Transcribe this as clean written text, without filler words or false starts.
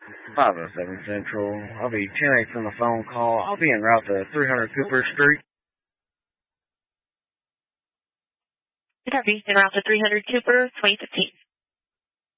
507 Central. I'll be 10-8 from the phone call. I'll be en route to 300 Cooper Street. Copy. En route to 300 Cooper, 2015.